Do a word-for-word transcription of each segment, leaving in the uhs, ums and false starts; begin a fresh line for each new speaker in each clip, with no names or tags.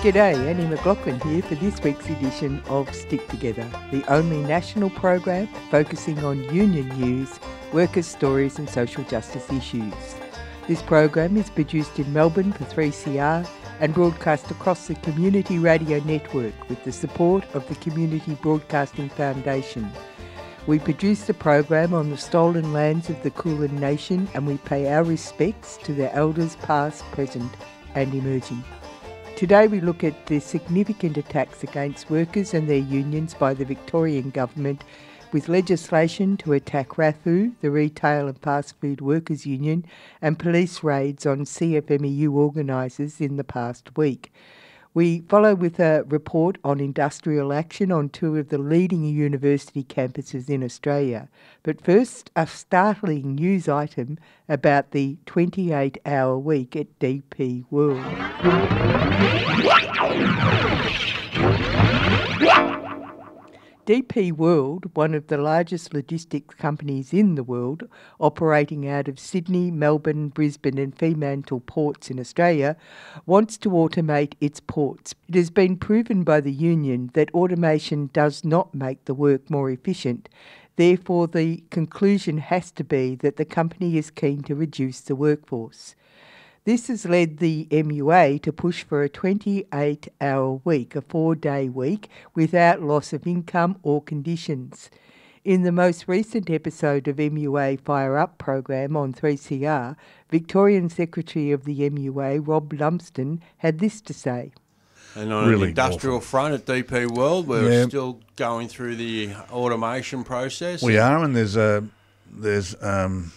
G'day, Annie McLaughlin here for this week's edition of Stick Together, the only national program focusing on union news, workers' stories and social justice issues. This program is produced in Melbourne for three C R and broadcast across the Community Radio Network with the support of the Community Broadcasting Foundation. We produce the program on the stolen lands of the Kulin Nation and we pay our respects to their elders past, present and emerging. Today we look at the significant attacks against workers and their unions by the Victorian Government with legislation to attack RAFFU, the Retail and Fast Food Workers Union, and police raids on C F M E U organisers in the past week. We follow with a report on industrial action on two of the leading university campuses in Australia. But first, a startling news item about the twenty-eight hour week at D P World. D P World, one of the largest logistics companies in the world, operating out of Sydney, Melbourne, Brisbane and Fremantle ports in Australia, wants to automate its ports. It has been proven by the union that automation does not make the work more efficient. Therefore, the conclusion has to be that the company is keen to reduce the workforce. This has led the M U A to push for a twenty-eight hour week, a four-day week, without loss of income or conditions. In the most recent episode of M U A Fire Up program on three C R, Victorian Secretary of the M U A, Rob Lumsden, had this to say.
And on really an industrial awful. front at D P World, we're yeah. still going through the automation process.
We are, and there's a there's um.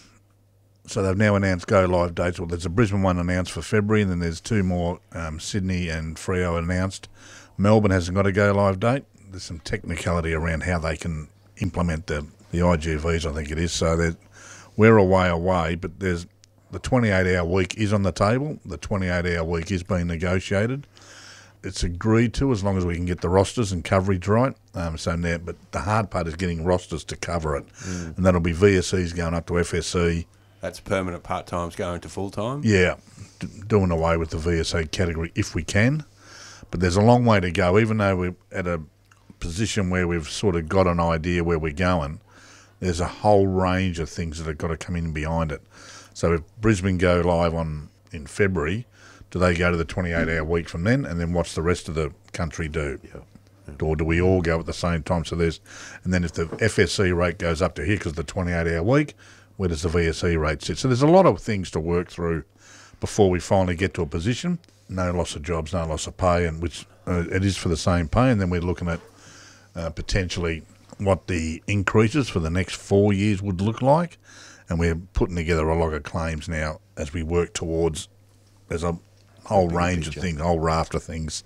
So they've now announced go-live dates. Well, there's a Brisbane one announced for February, and then there's two more, um, Sydney and Freo announced. Melbourne hasn't got a go-live date. There's some technicality around how they can implement the, the I G Vs, I think it is. So we're a way away, but there's the twenty-eight hour week is on the table. The twenty-eight hour week is being negotiated. It's agreed to as long as we can get the rosters and coverage right. Um, so now, but the hard part is getting rosters to cover it, mm. and that'll be V S Es going up to F S E.
That's permanent part-times going to full-time?
Yeah, d- doing away with the V S A category if we can. But there's a long way to go. Even though we're at a position where we've sort of got an idea where we're going, there's a whole range of things that have got to come in behind it. So if Brisbane go live on in February, do they go to the twenty-eight hour week from then? And then what's the rest of the country do? Yeah. Yeah. Or do we all go at the same time? So there's, and then if the F S E rate goes up to here because of the twenty-eight hour week, where does the V S E rate sit? So there's a lot of things to work through before we finally get to a position. No loss of jobs, no loss of pay, and which uh, it is for the same pay. And then we're looking at uh, potentially what the increases for the next four years would look like. And we're putting together a lot of claims now as we work towards. There's a whole range picture. of things, a whole raft of things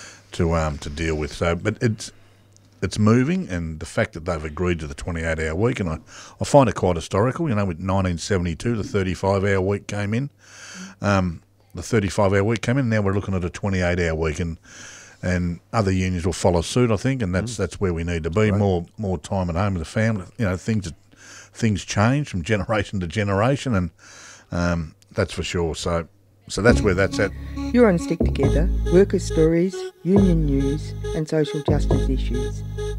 to um to deal with. So, but it's. It's moving, and the fact that they've agreed to the twenty-eight hour week, and I, I find it quite historical. You know, with nineteen seventy-two, the thirty-five hour week came in. Um, the thirty-five hour week came in, now we're looking at a twenty-eight hour week, and and other unions will follow suit, I think, and that's mm. that's where we need to be. Right. More more time at home with the family. You know, things things change from generation to generation, and um, that's for sure. So. So that's where that's at.
You're on Stick Together, workers' stories, union news and social justice issues.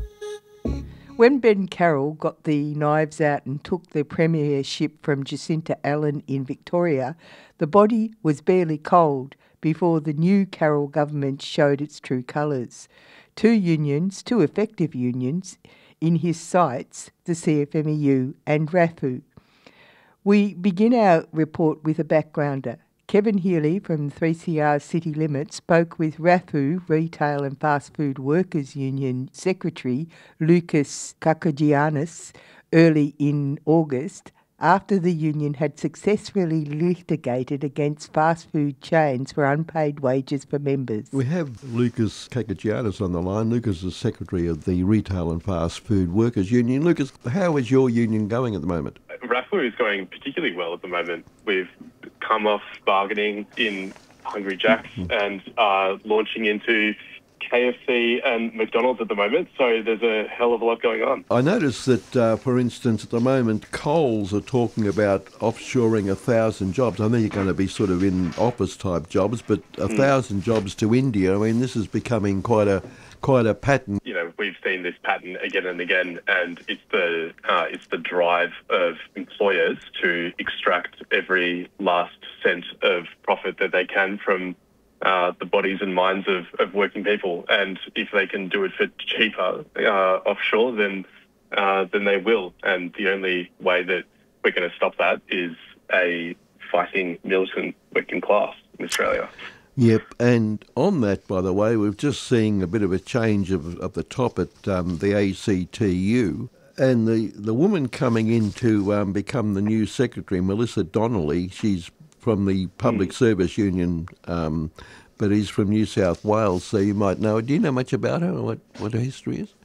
When Ben Carroll got the knives out and took the premiership from Jacinta Allen in Victoria, the body was barely cold before the new Carroll government showed its true colours. Two unions, two effective unions, in his sights, the C F M E U and RAFFU. We begin our report with a backgrounder. Kevin Healy from three C R City Limits spoke with RAFFU, Retail and Fast Food Workers Union Secretary Lucas Kakogiannis, early in August, after the union had successfully litigated against fast food chains for unpaid wages for members.
We have Lucas Kakogiannis on the line. Lucas is Secretary of the Retail and Fast Food Workers Union. Lucas, how is your union going at the moment?
RAFFU is going particularly well at the moment. We've come off bargaining in Hungry Jack's and are launching into K F C and McDonald's at the moment, so there's a hell of a lot going on.
I noticed that, uh, for instance, at the moment, Coles are talking about offshoring a thousand jobs. I know you're going to be sort of in office-type jobs, but a mm. thousand jobs to India, I mean, this is becoming quite a quite a pattern.
You know, we've seen this pattern again and again, and it's the uh, it's the drive of employers to extract every last cent of profit that they can from uh, the bodies and minds of, of working people. And if they can do it for cheaper uh, offshore, then uh, then they will. And the only way that we're going to stop that is a fighting militant working class in Australia.
Yep, and on that, by the way, we've just seen a bit of a change of, of the top at um, the A C T U, and the, the woman coming in to um, become the new secretary, Melissa Donnelly, she's from the Public mm. Service Union, um, but he's from New South Wales, so you might know. Do you know much about her or what, what her history is?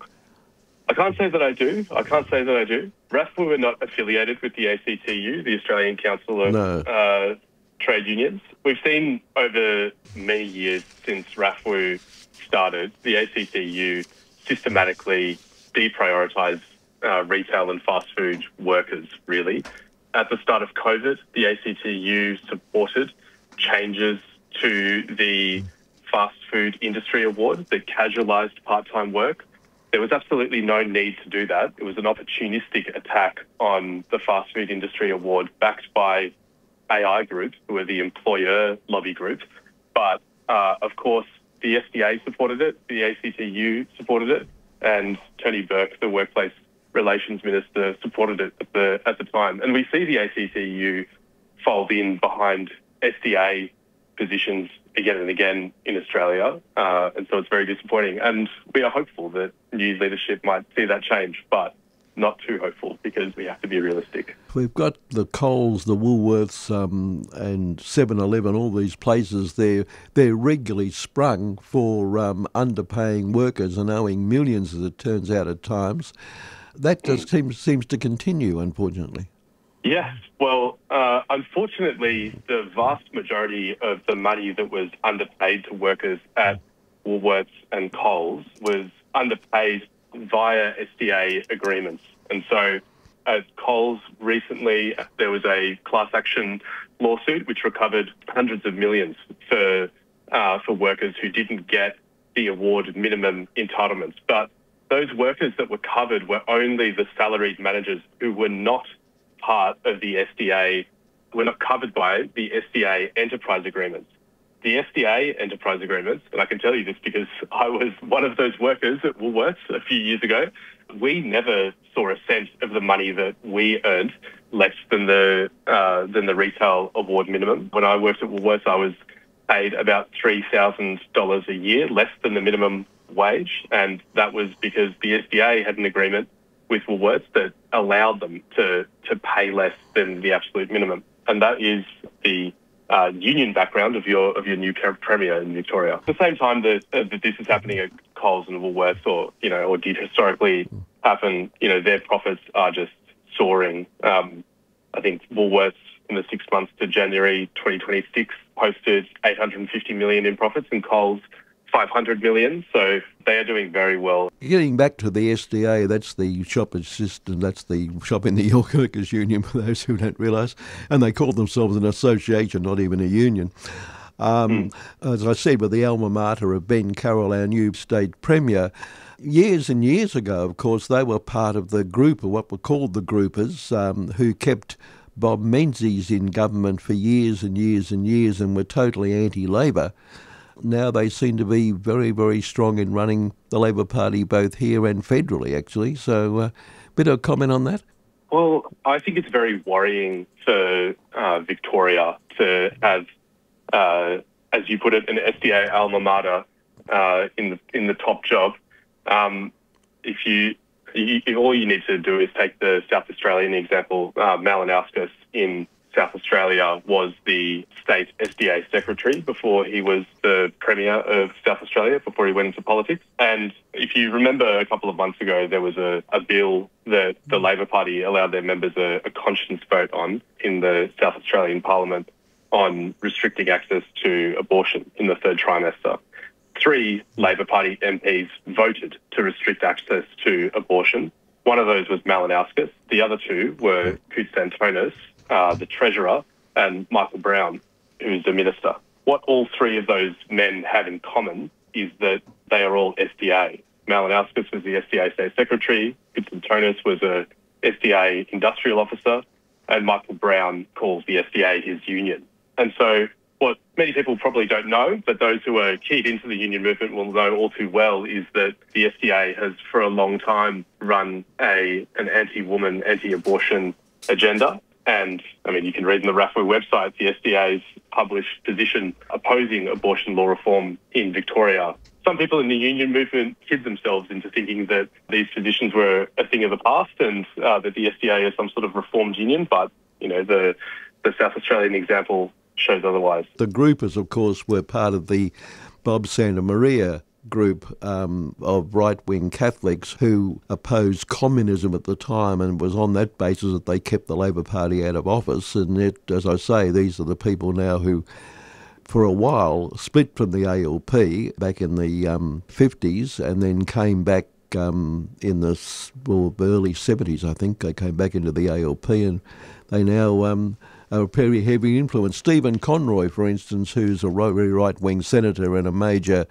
I can't say that I do. I can't say that I do. R A F W are not affiliated with the A C T U, the Australian Council of
no.
uh, Trade Unions. We've seen over many years since R A F W started, the A C T U systematically deprioritise uh, retail and fast food workers, really. At the start of COVID, the A C T U supported changes to the fast food industry award that casualised part-time work. There was absolutely no need to do that. It was an opportunistic attack on the fast food industry award backed by A I Group, who are the employer lobby group. But, uh, of course, the S D A supported it, the A C T U supported it, and Tony Burke, the Workplace Relations Minister, supported it at the, at the time. And we see the A C T U fold in behind S D A positions again and again in Australia, uh, and so it's very disappointing. And we are hopeful that new leadership might see that change, but not too hopeful because we have to be realistic.
We've got the Coles, the Woolworths um, and seven eleven, all these places, they're, they're regularly sprung for um, underpaying workers and owing millions, as it turns out at times. That just mm. seems, seems to continue, unfortunately.
Yes. Well, uh, unfortunately, the vast majority of the money that was underpaid to workers at Woolworths and Coles was underpaid via S D A agreements. And so at Coles recently, there was a class action lawsuit which recovered hundreds of millions for uh, for workers who didn't get the award minimum entitlements. But those workers that were covered were only the salaried managers who were not part of the S D A, were not covered by the S D A enterprise agreements. The S D A enterprise agreements, and I can tell you this because I was one of those workers at Woolworths a few years ago, we never saw a cent of the money that we earned less than the uh, than the retail award minimum. When I worked at Woolworths, I was paid about three thousand dollars a year, less than the minimum wage, and that was because the S D A had an agreement with Woolworths that allowed them to, to pay less than the absolute minimum. And that is the uh, union background of your of your new premier in Victoria. At the same time that, uh, that this is happening at Coles and Woolworths, or, you know, or did historically happen, you know, their profits are just soaring. Um, I think Woolworths in the six months to January twenty twenty-six posted eight hundred fifty million in profits, and Coles five hundred million, so they are doing very well.
Getting back to the S D A, that's the shoppers system, that's the Shop in the York Workers Union, for those who don't realise, and they call themselves an association, not even a union. Um, mm. As I said, with the alma mater of Ben Carroll, our new state premier, years and years ago, of course, they were part of the group, or what were called the groupers, um, who kept Bob Menzies in government for years and years and years and were totally anti-Labor. Now they seem to be very, very strong in running the Labor Party both here and federally, actually. So a uh, bit of comment on that?
Well, I think it's very worrying for uh, Victoria to have, uh, as you put it, an S D A alma mater uh, in, the, in the top job. Um, if you, you, all you need to do is take the South Australian example. uh, Malinauskas in South Australia was the state S D A secretary before he was the premier of South Australia, before he went into politics. And if you remember a couple of months ago, there was a, a bill that the Labor Party allowed their members a, a conscience vote on in the South Australian Parliament on restricting access to abortion in the third trimester. three Labor Party M Ps voted to restrict access to abortion. One of those was Malinauskas. The other two were Koutsantonis, uh, the Treasurer, and Michael Brown, who's the Minister. What all three of those men have in common is that they are all S D A. Malinauskas was the S D A State Secretary, Koutsantonis was a S D A Industrial Officer, and Michael Brown calls the S D A his union. And so what many people probably don't know, but those who are keyed into the union movement will know all too well, is that the S D A has for a long time run a an anti-woman, anti-abortion agenda. And, I mean, you can read in the R A F W website the S D A's published position opposing abortion law reform in Victoria. Some people in the union movement kid themselves into thinking that these positions were a thing of the past and uh, that the S D A is some sort of reformed union, but, you know, the, the South Australian example shows otherwise.
The groupers, of course, were part of the Bob Santa Maria group um, of right-wing Catholics who opposed communism at the time, and it was on that basis that they kept the Labor Party out of office. And it, as I say, these are the people now who, for a while, split from the A L P back in the um, fifties and then came back um, in the well, early seventies, I think. They came back into the A L P, and they now um, are a very heavy influence. Stephen Conroy, for instance, who's a very right-wing senator and a major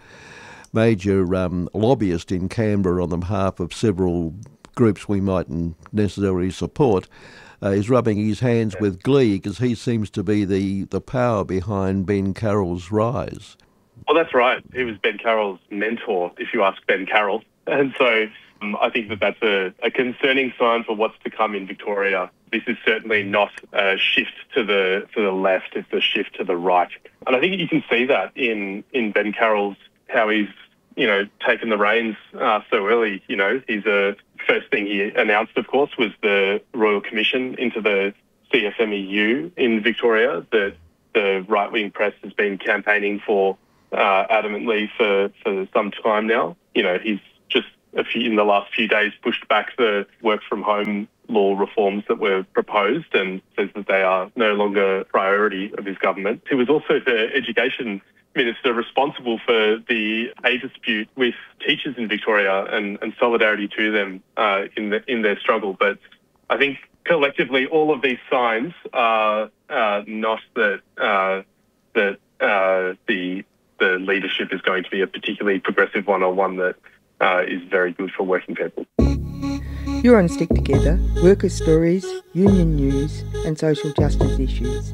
major um, lobbyist in Canberra on the behalf of several groups we mightn't necessarily support, uh, is rubbing his hands with glee because he seems to be the, the power behind Ben Carroll's rise.
Well, that's right. He was Ben Carroll's mentor, if you ask Ben Carroll. And so um, I think that that's a, a concerning sign for what's to come in Victoria. This is certainly not a shift to the to the left, it's a shift to the right. And I think you can see that in, in Ben Carroll's how he's, you know, taken the reins uh, so early. You know, he's a first thing he announced, of course, was the Royal Commission into the C F M E U in Victoria that the right-wing press has been campaigning for uh, adamantly for, for some time now. You know, he's just a few, in the last few days pushed back the work-from-home law reforms that were proposed and says that they are no longer a priority of his government. He was also the education Minister responsible for the pay dispute with teachers in Victoria and, and solidarity to them uh, in the, in their struggle. But I think collectively all of these signs are uh, not that uh, that uh, the the leadership is going to be a particularly progressive one or one that uh, is very good for working people.
You're on Stick Together, workers' stories, union news and social justice issues.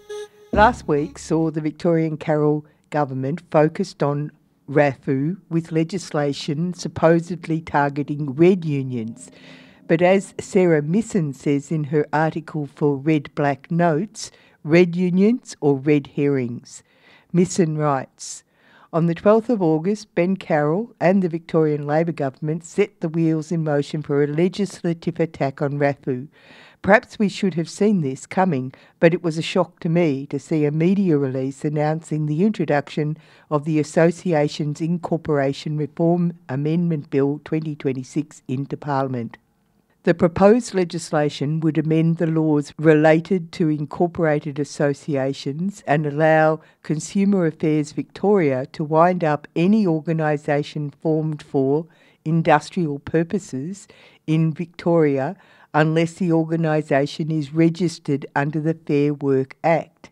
Last week saw the Victorian Carroll government focused on R A F W with legislation supposedly targeting red unions. But as Sarah Misson says in her article for Red Black Notes, red unions or red herrings. Misson writes, on the twelfth of August, Ben Carroll and the Victorian Labor government set the wheels in motion for a legislative attack on R A F W. Perhaps we should have seen this coming, but it was a shock to me to see a media release announcing the introduction of the Associations Incorporation Reform Amendment Bill twenty twenty-six into Parliament. The proposed legislation would amend the laws related to incorporated associations and allow Consumer Affairs Victoria to wind up any organisation formed for industrial purposes in Victoria unless the organisation is registered under the Fair Work Act.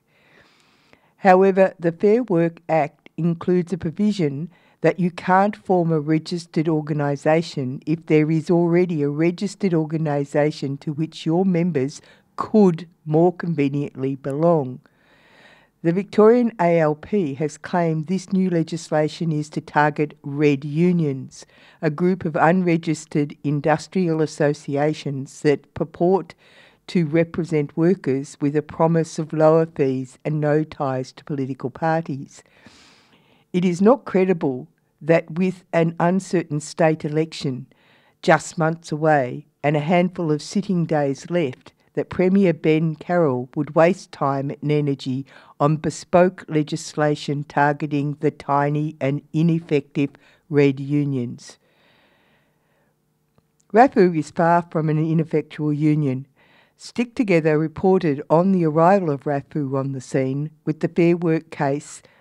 However, the Fair Work Act includes a provision that you can't form a registered organisation if there is already a registered organisation to which your members could more conveniently belong. The Victorian A L P has claimed this new legislation is to target red unions, a group of unregistered industrial associations that purport to represent workers with a promise of lower fees and no ties to political parties. It is not credible that with an uncertain state election just months away and a handful of sitting days left, that Premier Ben Carroll would waste time and energy on bespoke legislation targeting the tiny and ineffective red unions. R A F W is far from an ineffectual union. Stick Together reported on the arrival of R A F W on the scene with the Fair Work case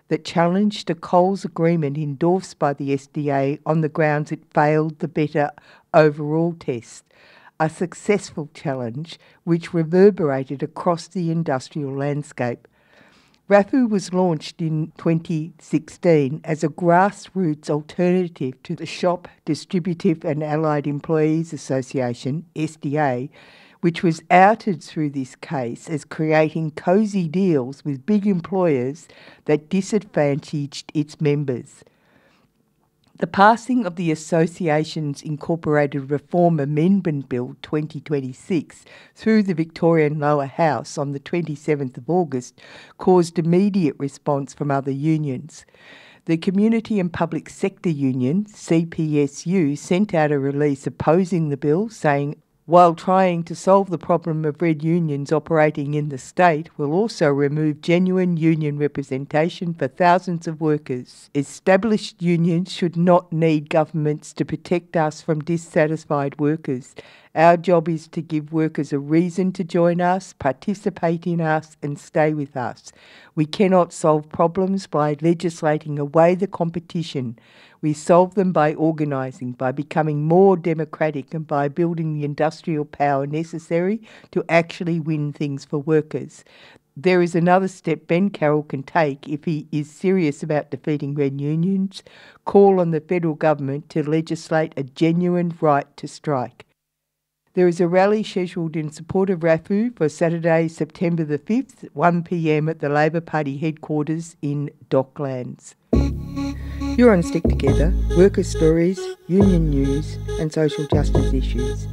that challenged a Coles agreement endorsed by the S D A on the grounds it failed the better overall test, a successful challenge which reverberated across the industrial landscape. R A F U was launched in twenty sixteen as a grassroots alternative to the Shop Distributive and Allied Employees Association, S D A, which was outed through this case as creating cosy deals with big employers that disadvantaged its members. The passing of the Association's Incorporated Reform Amendment Bill twenty twenty-six through the Victorian Lower House on the twenty-seventh of August caused immediate response from other unions. The Community and Public Sector Union, C P S U, sent out a release opposing the bill, saying, while trying to solve the problem of red unions operating in the state, will also remove genuine union representation for thousands of workers. Established unions should not need governments to protect us from dissatisfied workers. Our job is to give workers a reason to join us, participate in us, and stay with us. We cannot solve problems by legislating away the competition. We solve them by organising, by becoming more democratic, and by building the industrial power necessary to actually win things for workers. There is another step Ben Carroll can take if he is serious about defeating red unions: call on the federal government to legislate a genuine right to strike. There is a rally scheduled in support of R A F U for Saturday, September the fifth, at one p m at the Labor Party headquarters in Docklands. You're on Stick Together, worker stories, union news and social justice issues.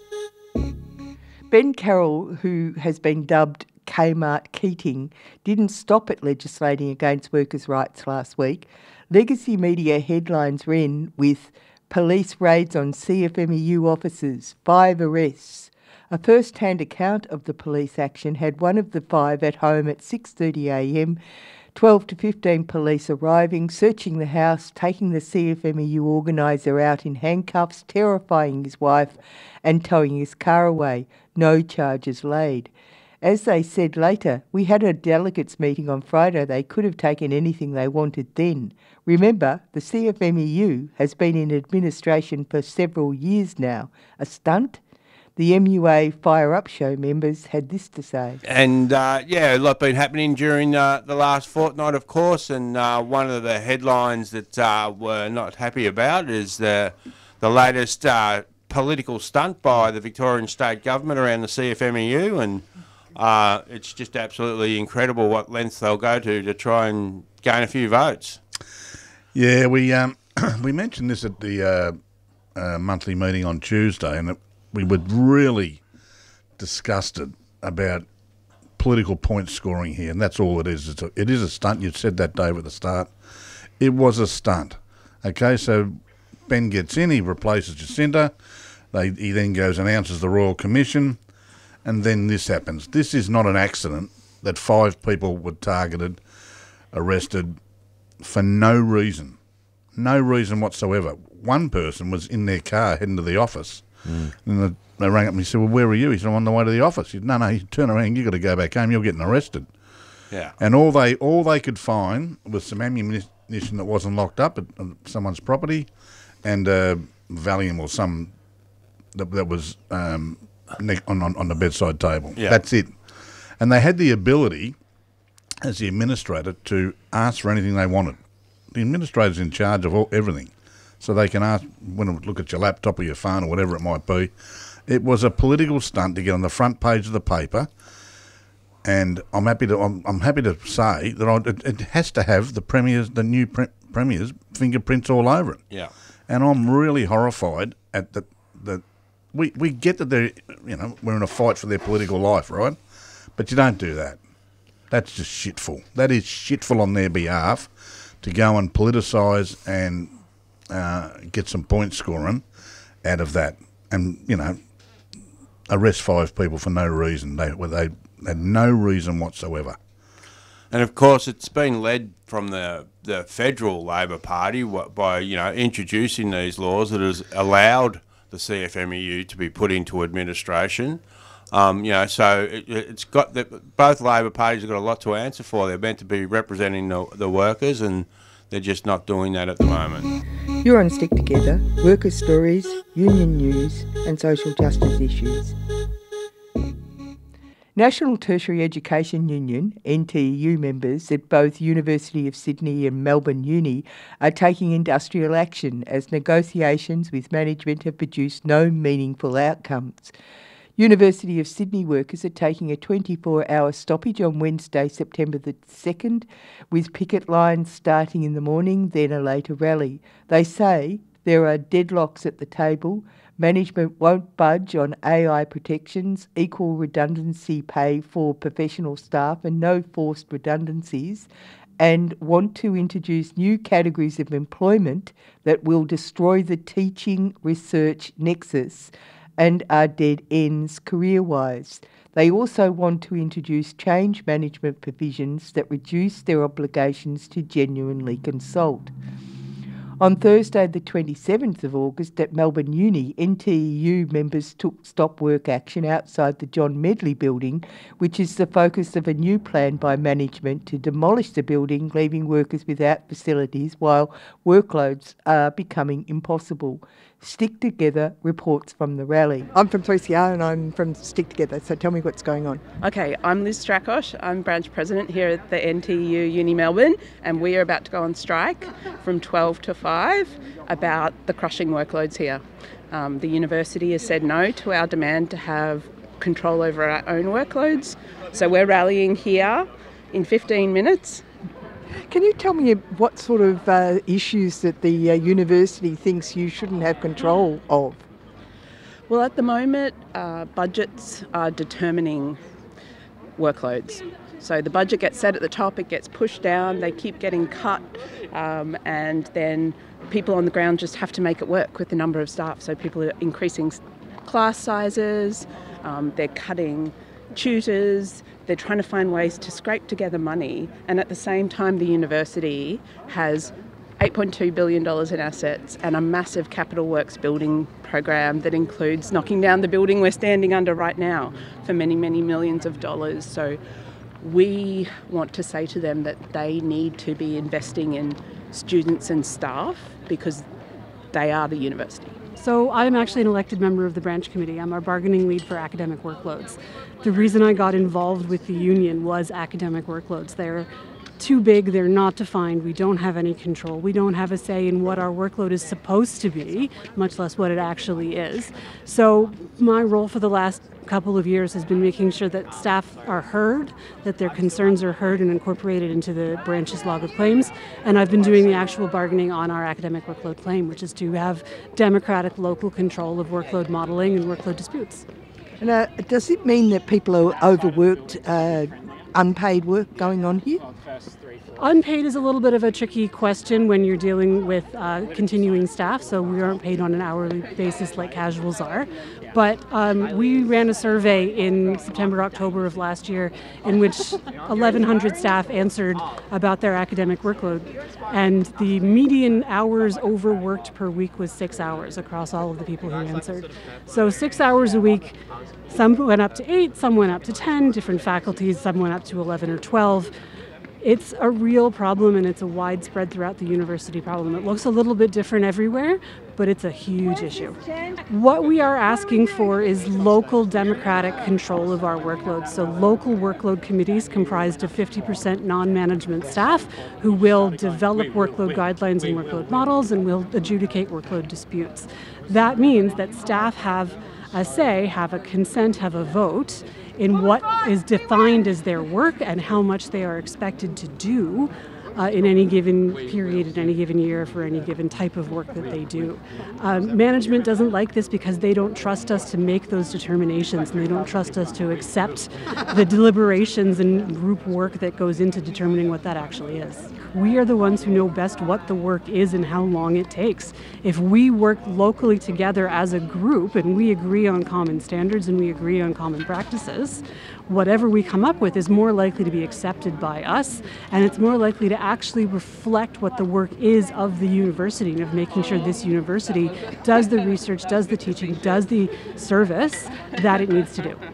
Ben Carroll, who has been dubbed Kmart Keating, didn't stop at legislating against workers' rights last week. Legacy media headlines ran with police raids on C F M E U offices, five arrests. A first-hand account of the police action had one of the five at home at six thirty a m, twelve to fifteen police arriving, searching the house, taking the C F M E U organiser out in handcuffs, terrifying his wife and towing his car away. No charges laid. As they said later, we had a delegates meeting on Friday. They could have taken anything they wanted then. Remember, the C F M E U has been in administration for several years now. A stunt? The M U A Fire Up Show members had this to say.
And, uh, yeah, a lot been happening during uh, the last fortnight, of course, and uh, one of the headlines that uh, we're not happy about is the, the latest uh, political stunt by the Victorian State Government around the C F M E U, and uh, it's just absolutely incredible what lengths they'll go to to try and gain a few votes.
Yeah, we um, we mentioned this at the uh, uh, monthly meeting on Tuesday, and it, we were really disgusted about political point scoring here, and that's all it is. It's a, it is a stunt. You said that, Dave, at the start. It was a stunt. Okay, so Ben gets in, he replaces Jacinta. They, he then goes and announces the Royal Commission, and then this happens. This is not an accident that five people were targeted, arrested, for no reason. No reason whatsoever. One person was in their car heading to the office. Mm. And the, they rang up and he said, well, where are you? He said, I'm on the way to the office. He said, no, no, you turn around, you've got to go back home, you're getting arrested.
Yeah.
And all they all they could find was some ammunition that wasn't locked up at someone's property, and uh, Valium or some that, that was um, on, on, on the bedside table.
Yeah.
That's it. And they had the ability, as the administrator, to ask for anything they wanted. The administrator's in charge of all, everything. So they can ask, when they look at your laptop or your phone or whatever it might be. It was a political stunt to get on the front page of the paper, and I'm happy to I'm, I'm happy to say that I, it, it has to have the premier's the new pre- premier's fingerprints all over it.
Yeah.
And I'm really horrified at the the we we get that they're you know we're in a fight for their political life, right? But you don't do that. That's just shitful. That is shitful on their behalf to go and politicise and uh, get some point scoring out of that, and you know, arrest five people for no reason. They well, they had no reason whatsoever.
And of course, it's been led from the the federal Labor Party by you know introducing these laws that has allowed the C F M E U to be put into administration. Um, you know, so it, it's got the, both Labor parties have got a lot to answer for. They're meant to be representing the, the workers, and they're just not doing that at the moment.
You're on Stick Together, worker stories, union news and social justice issues. National Tertiary Education Union, N T E U members at both University of Sydney and Melbourne Uni are taking industrial action as negotiations with management have produced no meaningful outcomes. University of Sydney workers are taking a twenty-four hour stoppage on Wednesday, September the second, with picket lines starting in the morning, then a later rally. They say there are deadlocks at the table, management won't budge on A I protections, equal redundancy pay for professional staff and no forced redundancies, and want to introduce new categories of employment that will destroy the teaching research nexus and are dead ends career-wise. They also want to introduce change management provisions that reduce their obligations to genuinely consult. On Thursday the twenty-seventh of August at Melbourne Uni, N T E U members took stop work action outside the John Medley building, which is the focus of a new plan by management to demolish the building, leaving workers without facilities while workloads are becoming impossible. Stick Together reports from the rally. I'm from three C R and I'm from Stick Together, so tell me what's going on.
Okay, I'm Liz Strakosh. I'm branch president here at the N T E U Uni Melbourne, and we are about to go on strike from twelve to five about the crushing workloads here. Um, the university has said no to our demand to have control over our own workloads, so we're rallying here in fifteen minutes.
Can you tell me what sort of uh, issues that the uh, university thinks you shouldn't have control of?
Well, at the moment, uh, budgets are determining workloads. So the budget gets set at the top, it gets pushed down, they keep getting cut, um, and then people on the ground just have to make it work with the number of staff. So people are increasing class sizes, um, they're cutting tutors, they're trying to find ways to scrape together money, and at the same time the university has eight point two billion dollars in assets and a massive capital works building program that includes knocking down the building we're standing under right now for many, many millions of dollars. So we want to say to them that they need to be investing in students and staff because they are the university.
So I'm actually an elected member of the branch committee. I'm our bargaining lead for academic workloads. The reason I got involved with the union was academic workloads. They're too big, they're not defined, we don't have any control. We don't have a say in what our workload is supposed to be, much less what it actually is. So my role for the last couple of years has been making sure that staff are heard, that their concerns are heard and incorporated into the branch's log of claims. And I've been doing the actual bargaining on our academic workload claim, which is to have democratic local control of workload modeling and workload disputes.
And uh, does it mean that people are overworked, uh, unpaid work going on here?
Unpaid is a little bit of a tricky question when you're dealing with uh, continuing staff, so we aren't paid on an hourly basis like casuals are. But um, we ran a survey in September, October of last year in which eleven hundred staff answered about their academic workload, and the median hours overworked per week was six hours across all of the people who answered. So six hours a week, some went up to eight, some went up to ten, different faculties, some went up to eleven or twelve. It's a real problem, and it's a widespread throughout the university problem. It looks a little bit different everywhere, but it's a huge issue. What we are asking for is local democratic control of our workloads. So local workload committees comprised of fifty percent non-management staff who will develop workload guidelines and workload models and will adjudicate workload disputes. That means that staff have a say, have a consent, have a vote in what is defined as their work and how much they are expected to do uh, in any given period, in any given year, for any given type of work that they do. Um, management doesn't like this because they don't trust us to make those determinations, and they don't trust us to accept the deliberations and group work that goes into determining what that actually is. We are the ones who know best what the work is and how long it takes. If we work locally together as a group and we agree on common standards and we agree on common practices, whatever we come up with is more likely to be accepted by us, and it's more likely to actually reflect what the work is of the university and of making sure this university does the research, does the teaching, does the service that it needs to do.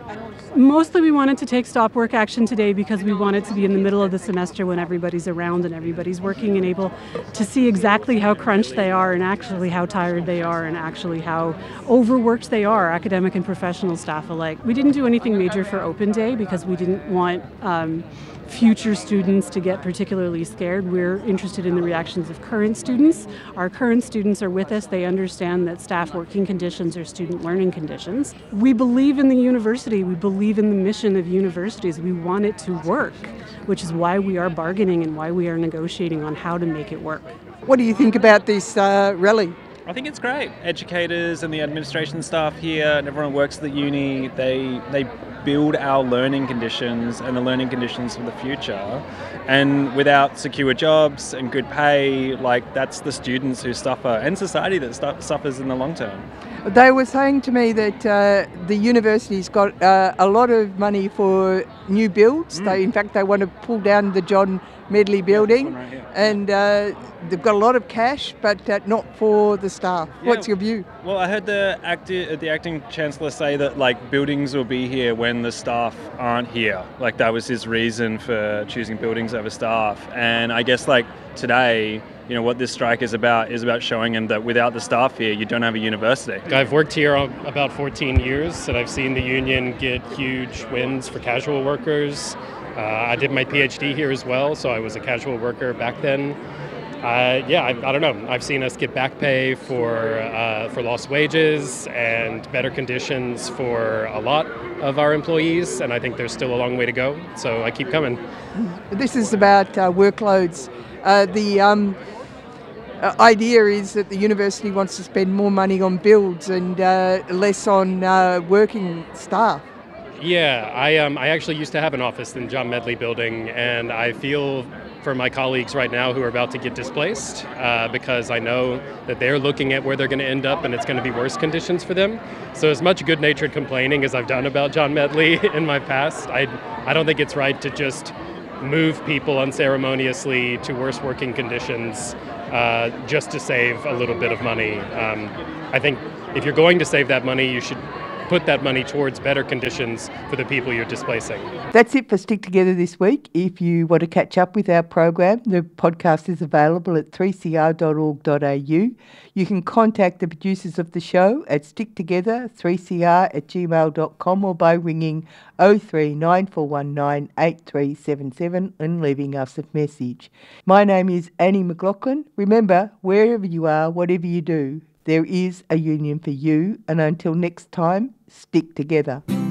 Mostly we wanted to take stop work action today because we wanted to be in the middle of the semester when everybody's around and everybody's working and able to see exactly how crunched they are and actually how tired they are and actually how overworked they are, academic and professional staff alike. We didn't do anything major for open day because we didn't want um, future students to get particularly scared. We're interested in the reactions of current students. Our current students are with us. They understand that staff working conditions are student learning conditions. We believe in the university. We believe in the mission of universities. We want it to work, which is why we are bargaining and why we are negotiating on how to make it work.
What do you think about this uh, rally?
I think it's great. Educators and the administration staff here and everyone who works at the uni, they they build our learning conditions and the learning conditions for the future. And without secure jobs and good pay, like that's the students who suffer and society that stu- suffers in the long term.
They were saying to me that uh, the university's got uh, a lot of money for new builds. Mm. They, in fact, they want to pull down the John Medley building,
yeah, right
and uh, they've got a lot of cash, but uh, not for the staff.
Yeah.
What's your view?
Well, I heard the acti- the acting chancellor say that like buildings will be here when the staff aren't here. Like that was his reason for choosing buildings over staff. And I guess like today, you know, what this strike is about is about showing them that without the staff here, you don't have a university.
I've worked here about fourteen years, and I've seen the union get huge wins for casual workers. Uh, I did my PhD here as well, so I was a casual worker back then. Uh, yeah, I, I don't know. I've seen us get back pay for uh, for lost wages and better conditions for a lot of our employees, and I think there's still a long way to go, so I keep coming.
This is about uh, workloads. Uh, the um, uh, idea is that the university wants to spend more money on builds and uh, less on uh, working staff.
Yeah, I um, I actually used to have an office in John Medley building, and I feel for my colleagues right now who are about to get displaced uh, because I know that they're looking at where they're going to end up and it's going to be worse conditions for them. So as much good-natured complaining as I've done about John Medley in my past, I, I don't think it's right to just move people unceremoniously to worse working conditions uh, just to save a little bit of money. Um, I think if you're going to save that money, you should put that money towards better conditions for the people you're displacing.
That's it for Stick Together this week. If you want to catch up with our program, the podcast is available at three c r dot org dot a u. You can contact the producers of the show at sticktogether three c r at gmail dot com or by ringing oh three nine four one nine eight three seven seven and leaving us a message. My name is Annie McLaughlin. Remember, wherever you are, whatever you do, there is a union for you, and until next time, stick together.